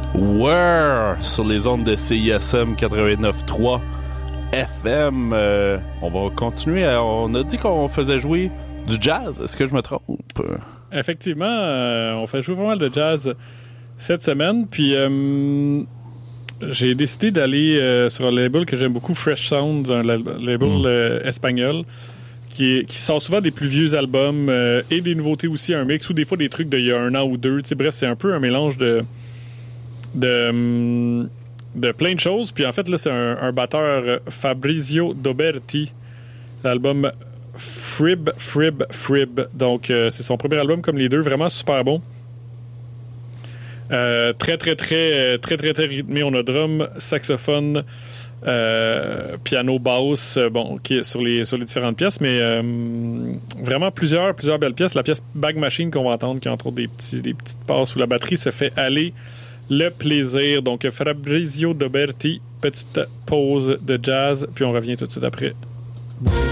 Where sur les ondes de CISM 89.3 FM. On va continuer. On a dit qu'on faisait jouer du jazz. Est-ce que je me trompe? Effectivement, on fait jouer pas mal de jazz cette semaine. Puis j'ai décidé d'aller sur un label que j'aime beaucoup, Fresh Sounds, un label espagnol qui sort souvent des plus vieux albums et des nouveautés aussi, un mix, ou des fois des trucs d'il y a un an ou deux. T'sais, bref, c'est un peu un mélange de plein de choses. Puis en fait, là, c'est un batteur, Fabrizio Doberti. L'album Frib. Donc, c'est son premier album comme les deux. Vraiment super bon. Très rythmé. On a drum, saxophone, piano, basse, qui est sur les différentes pièces, mais vraiment plusieurs belles pièces. La pièce Bag Machine qu'on va entendre, qui a entre autres des petites passes où la batterie se fait aller le plaisir. Donc, Fabrizio Doberti, petite pause de jazz, puis on revient tout de suite après.